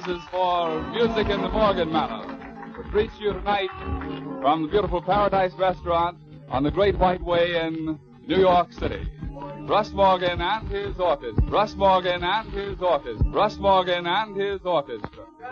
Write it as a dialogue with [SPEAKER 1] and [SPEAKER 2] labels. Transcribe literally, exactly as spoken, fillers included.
[SPEAKER 1] applauses for Music in the Morgan manner, which reached you tonight from the beautiful Paradise Restaurant on the Great White Way in New York City. Russ Morgan and his orchestra. Russ Morgan and his orchestra. Russ Morgan and his orchestra.